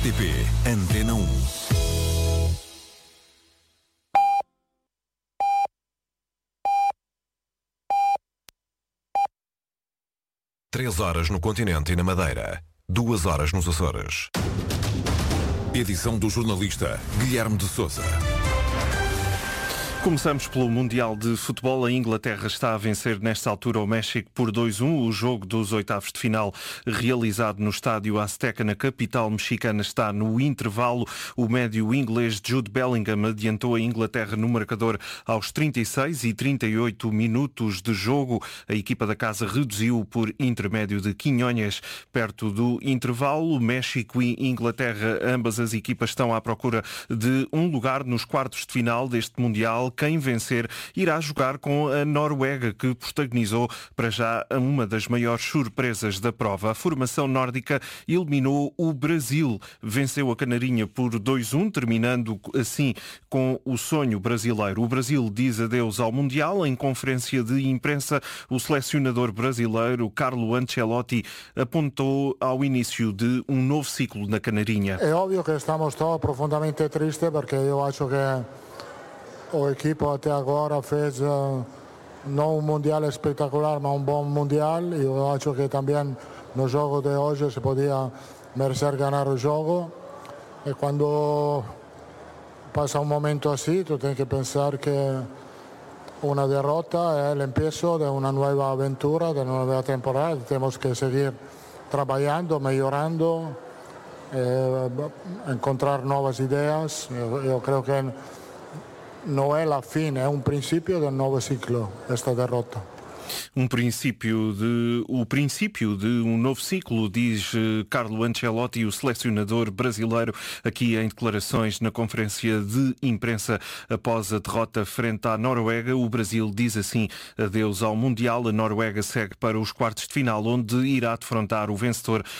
RTP Antena 1. Três horas no continente e na Madeira. 2 horas nos Açores. Edição do jornalista Guilherme de Sousa. Começamos pelo Mundial de Futebol. A Inglaterra está a vencer nesta altura o México por 2-1. O jogo dos oitavos de final, realizado no estádio Azteca, na capital mexicana, está no intervalo. O médio inglês Jude Bellingham adiantou a Inglaterra no marcador aos 36 e 38 minutos de jogo. A equipa da casa reduziu por intermédio de Quinhonhas perto do intervalo. México e Inglaterra, ambas as equipas estão à procura de um lugar nos quartos de final deste Mundial. Quem vencer irá jogar com a Noruega, que protagonizou para já uma das maiores surpresas da prova. A formação nórdica eliminou o Brasil, venceu a Canarinha por 2-1, terminando assim com o sonho brasileiro. O Brasil diz adeus ao Mundial. Em conferência de imprensa, o selecionador brasileiro Carlo Ancelotti apontou ao início de um novo ciclo na Canarinha. É óbvio que estamos todos profundamente tristes, porque eu acho que o equipo até agora fez não um Mundial espetacular, mas um bom Mundial. Eu acho que também no jogo de hoje se podia merecer ganhar o jogo. E quando passa um momento assim, tu tens que pensar que uma derrota é o início de uma nova aventura, de uma nova temporada. Temos que seguir trabalhando, melhorando, encontrar novas ideias. Eu creio que não é a fim, é um princípio de um novo ciclo, esta derrota. O princípio de um novo ciclo, diz Carlo Ancelotti, o selecionador brasileiro, aqui em declarações na conferência de imprensa após a derrota frente à Noruega. O Brasil diz assim adeus ao Mundial. A Noruega segue para os quartos de final, onde irá defrontar o vencedor